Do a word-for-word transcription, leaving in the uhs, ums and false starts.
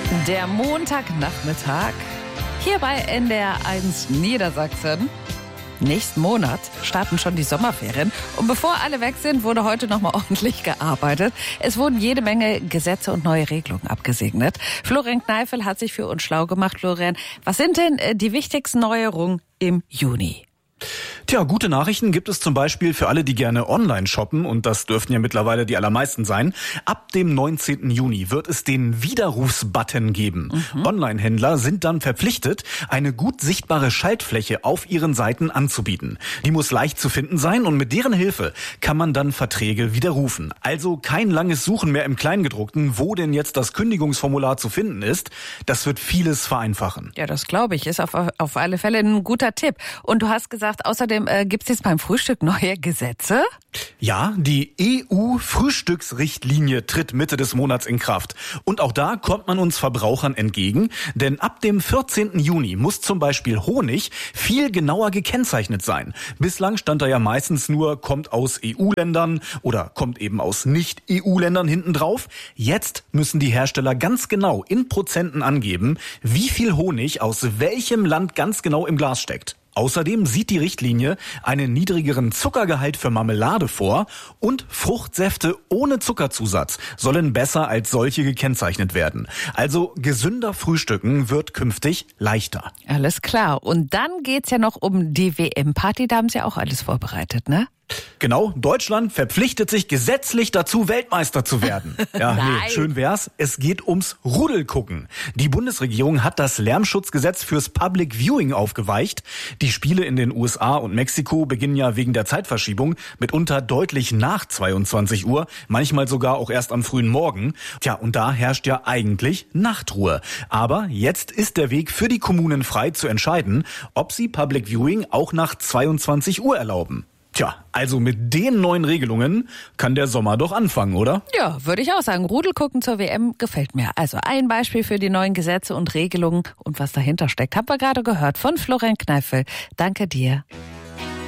Der Montagnachmittag hier bei N D R eins Niedersachsen. Nächsten Monat starten schon die Sommerferien. Und bevor alle weg sind, wurde heute nochmal ordentlich gearbeitet. Es wurden jede Menge Gesetze und neue Regelungen abgesegnet. Florian Kneifel hat sich für uns schlau gemacht. Florian, was sind denn die wichtigsten Neuerungen im Juni? Tja, gute Nachrichten gibt es zum Beispiel für alle, die gerne online shoppen, und das dürften ja mittlerweile die allermeisten sein. Ab dem neunzehnten Juni wird es den Widerrufsbutton geben. Mhm. Online-Händler sind dann verpflichtet, eine gut sichtbare Schaltfläche auf ihren Seiten anzubieten. Die muss leicht zu finden sein und mit deren Hilfe kann man dann Verträge widerrufen. Also kein langes Suchen mehr im Kleingedruckten, wo denn jetzt das Kündigungsformular zu finden ist. Das wird vieles vereinfachen. Ja, das glaube ich, ist auf, auf alle Fälle ein guter Tipp. Und du hast gesagt, außerdem äh, gibt es jetzt beim Frühstück neue Gesetze? Ja, die E U-Frühstücksrichtlinie tritt Mitte des Monats in Kraft. Und auch da kommt man uns Verbrauchern entgegen, denn ab dem vierzehnten Juni muss zum Beispiel Honig viel genauer gekennzeichnet sein. Bislang stand da ja meistens nur, kommt aus E U-Ländern oder kommt eben aus Nicht-E U-Ländern hinten drauf. Jetzt müssen die Hersteller ganz genau in Prozenten angeben, wie viel Honig aus welchem Land ganz genau im Glas steckt. Außerdem sieht die Richtlinie einen niedrigeren Zuckergehalt für Marmelade vor und Fruchtsäfte ohne Zuckerzusatz sollen besser als solche gekennzeichnet werden. Also gesünder frühstücken wird künftig leichter. Alles klar. Und dann geht's ja noch um die W M-Party. Da haben Sie auch alles vorbereitet, ne? Genau, Deutschland verpflichtet sich gesetzlich dazu, Weltmeister zu werden. Ja, nee, schön wär's. Es geht ums Rudelgucken. Die Bundesregierung hat das Lärmschutzgesetz fürs Public Viewing aufgeweicht. Die Spiele in den U S A und Mexiko beginnen ja wegen der Zeitverschiebung mitunter deutlich nach zweiundzwanzig Uhr, manchmal sogar auch erst am frühen Morgen. Tja, und da herrscht ja eigentlich Nachtruhe. Aber jetzt ist der Weg für die Kommunen frei zu entscheiden, ob sie Public Viewing auch nach zweiundzwanzig Uhr erlauben. Tja, also mit den neuen Regelungen kann der Sommer doch anfangen, oder? Ja, würde ich auch sagen. Rudelgucken zur W M gefällt mir. Also ein Beispiel für die neuen Gesetze und Regelungen und was dahinter steckt, haben wir gerade gehört von Florian Kneifel. Danke dir.